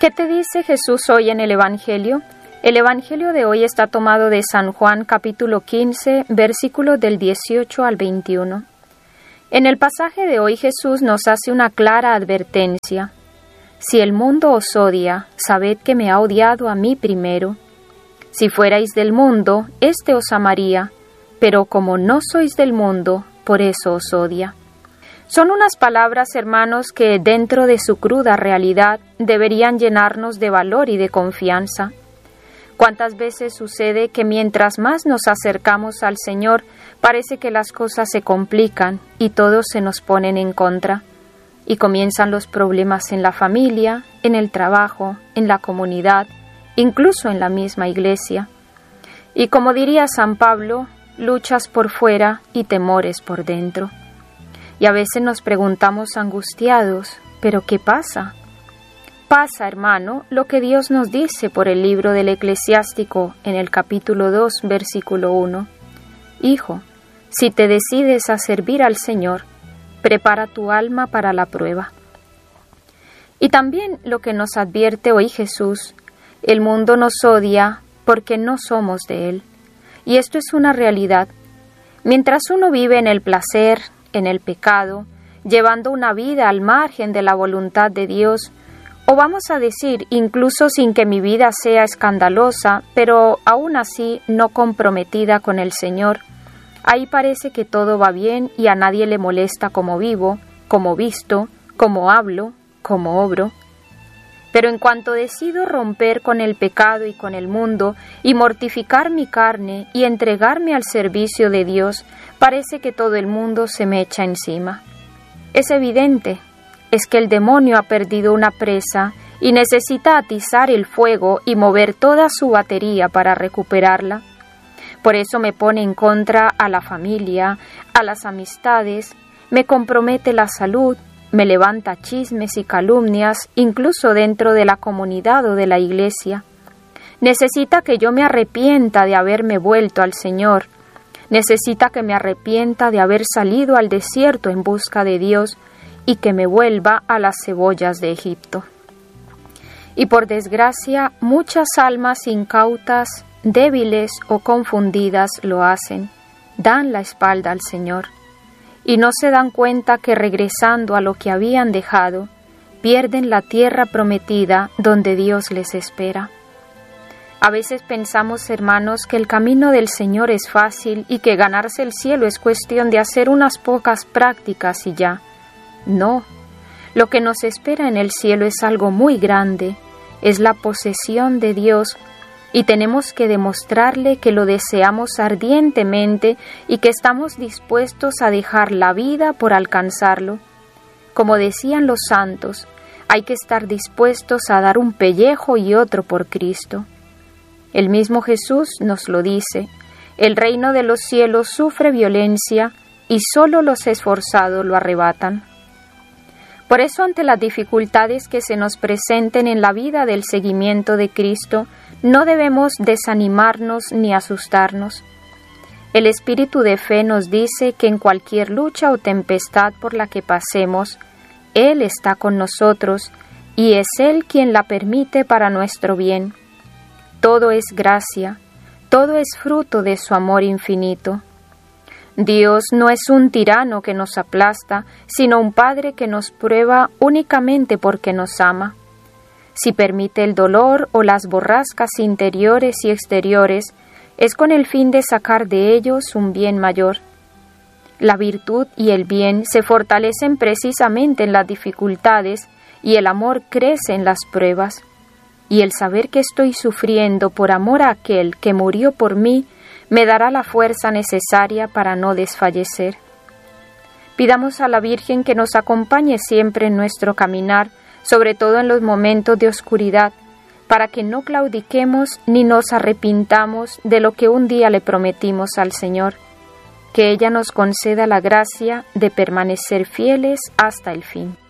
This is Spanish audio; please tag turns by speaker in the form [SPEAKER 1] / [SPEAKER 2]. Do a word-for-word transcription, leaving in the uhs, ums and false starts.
[SPEAKER 1] ¿Qué te dice Jesús hoy en el Evangelio? El Evangelio de hoy está tomado de San Juan capítulo quince, versículos del dieciocho al veintiuno. En el pasaje de hoy Jesús nos hace una clara advertencia. Si el mundo os odia, sabed que me ha odiado a mí primero. Si fuerais del mundo, éste os amaría, pero como no sois del mundo, por eso os odia. Son unas palabras, hermanos, que dentro de su cruda realidad deberían llenarnos de valor y de confianza. ¿Cuántas veces sucede que mientras más nos acercamos al Señor, parece que las cosas se complican y todos se nos ponen en contra? Y comienzan los problemas en la familia, en el trabajo, en la comunidad, incluso en la misma iglesia. Y como diría San Pablo, luchas por fuera y temores por dentro. Y a veces nos preguntamos angustiados, ¿pero qué pasa? Pasa, hermano, lo que Dios nos dice por el libro del Eclesiástico en el capítulo dos, versículo uno. Hijo, si te decides a servir al Señor, prepara tu alma para la prueba. Y también lo que nos advierte hoy Jesús, el mundo nos odia porque no somos de Él. Y esto es una realidad. Mientras uno vive en el placer, en el pecado, llevando una vida al margen de la voluntad de Dios, o vamos a decir, incluso sin que mi vida sea escandalosa, pero aún así no comprometida con el Señor, ahí parece que todo va bien y a nadie le molesta cómo vivo, cómo visto, cómo hablo, cómo obro. Pero en cuanto decido romper con el pecado y con el mundo, y mortificar mi carne y entregarme al servicio de Dios, parece que todo el mundo se me echa encima. Es evidente, es que el demonio ha perdido una presa y necesita atizar el fuego y mover toda su batería para recuperarla. Por eso me pone en contra a la familia, a las amistades, me compromete la salud, me levanta chismes y calumnias, incluso dentro de la comunidad o de la iglesia. Necesita que yo me arrepienta de haberme vuelto al Señor. Necesita que me arrepienta de haber salido al desierto en busca de Dios y que me vuelva a las cebollas de Egipto. Y por desgracia, muchas almas incautas, débiles o confundidas lo hacen, dan la espalda al Señor. Y no se dan cuenta que regresando a lo que habían dejado, pierden la tierra prometida donde Dios les espera. A veces pensamos, hermanos, que el camino del Señor es fácil y que ganarse el cielo es cuestión de hacer unas pocas prácticas y ya. No, lo que nos espera en el cielo es algo muy grande, es la posesión de Dios, y tenemos que demostrarle que lo deseamos ardientemente y que estamos dispuestos a dejar la vida por alcanzarlo. Como decían los santos, hay que estar dispuestos a dar un pellejo y otro por Cristo. El mismo Jesús nos lo dice, el reino de los cielos sufre violencia y solo los esforzados lo arrebatan. Por eso, ante las dificultades que se nos presenten en la vida del seguimiento de Cristo, no debemos desanimarnos ni asustarnos. El espíritu de fe nos dice que en cualquier lucha o tempestad por la que pasemos, Él está con nosotros y es Él quien la permite para nuestro bien. Todo es gracia, todo es fruto de su amor infinito. Dios no es un tirano que nos aplasta, sino un Padre que nos prueba únicamente porque nos ama. Si permite el dolor o las borrascas interiores y exteriores, es con el fin de sacar de ellos un bien mayor. La virtud y el bien se fortalecen precisamente en las dificultades y el amor crece en las pruebas. Y el saber que estoy sufriendo por amor a aquel que murió por mí, me dará la fuerza necesaria para no desfallecer. Pidamos a la Virgen que nos acompañe siempre en nuestro caminar, sobre todo en los momentos de oscuridad, para que no claudiquemos ni nos arrepintamos de lo que un día le prometimos al Señor, que ella nos conceda la gracia de permanecer fieles hasta el fin.